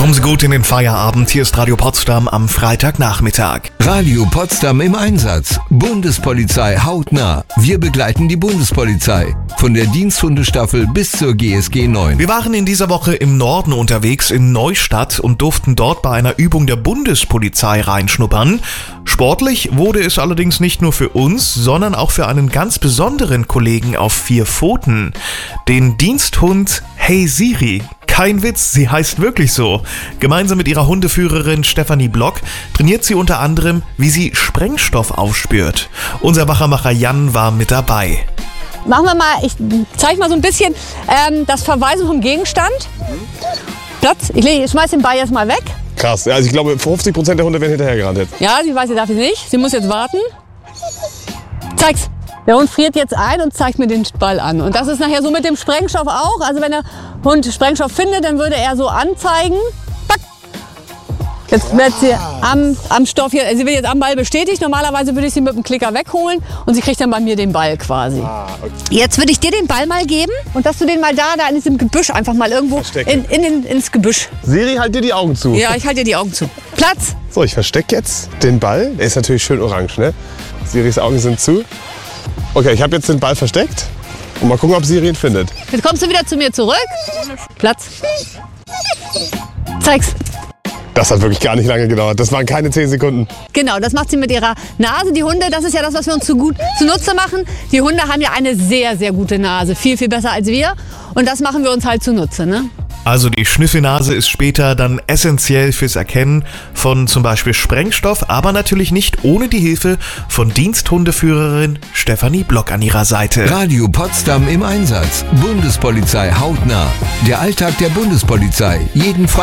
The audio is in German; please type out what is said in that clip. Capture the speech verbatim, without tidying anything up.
Kommen Sie gut in den Feierabend. Hier ist Radio Potsdam am Freitagnachmittag. Radio Potsdam im Einsatz. Bundespolizei hautnah. Wir begleiten die Bundespolizei. Von der Diensthundestaffel bis zur G S G neun. Wir waren in dieser Woche im Norden unterwegs, in Neustadt, und durften dort bei einer Übung der Bundespolizei reinschnuppern. Sportlich wurde es allerdings nicht nur für uns, sondern auch für einen ganz besonderen Kollegen auf vier Pfoten. Den Diensthund Hey Siri. Kein Witz, sie heißt wirklich so. Gemeinsam mit ihrer Hundeführerin Stefanie Block trainiert sie unter anderem, wie sie Sprengstoff aufspürt. Unser Wachermacher Jan war mit dabei. Machen wir mal, ich zeige mal so ein bisschen ähm, das Verweisen vom Gegenstand. Platz, ich, leg, ich schmeiß den Ball jetzt mal weg. Krass, also ich glaube fünfzig Prozent der Hunde werden hinterhergerannt jetzt. Ja, sie weiß, sie darf es nicht. Sie muss jetzt warten. Zeig's. Der Hund friert jetzt ein und zeigt mir den Ball an. Und das ist nachher so mit dem Sprengstoff auch. Also wenn der Hund Sprengstoff findet, dann würde er so anzeigen. Back. Jetzt wird sie am, am Stoff hier, sie wird jetzt am Ball bestätigt. Normalerweise würde ich sie mit dem Klicker wegholen und sie kriegt dann bei mir den Ball quasi. Ah, okay. Jetzt würde ich dir den Ball mal geben und dass du den mal da, da in diesem Gebüsch einfach mal irgendwo in, in, in, ins Gebüsch. Siri, halt dir die Augen zu. Ja, ich halte dir die Augen zu. Platz. So, ich verstecke jetzt den Ball. Der ist natürlich schön orange, ne? Siris Augen sind zu. Okay, ich habe jetzt den Ball versteckt und mal gucken, ob Siri ihn findet. Jetzt kommst du wieder zu mir zurück. Platz. Zeig's. Das hat wirklich gar nicht lange gedauert. Das waren keine zehn Sekunden. Genau, das macht sie mit ihrer Nase. Die Hunde, das ist ja das, was wir uns zu gut zunutze machen. Die Hunde haben ja eine sehr, sehr gute Nase. Viel, viel besser als wir. Und das machen wir uns halt zunutze, ne? Also die Schnüffelnase ist später dann essentiell fürs Erkennen von zum Beispiel Sprengstoff, aber natürlich nicht ohne die Hilfe von Diensthundeführerin Stefanie Block an ihrer Seite. Radio Potsdam im Einsatz. Bundespolizei hautnah. Der Alltag der Bundespolizei. Jeden Freitag.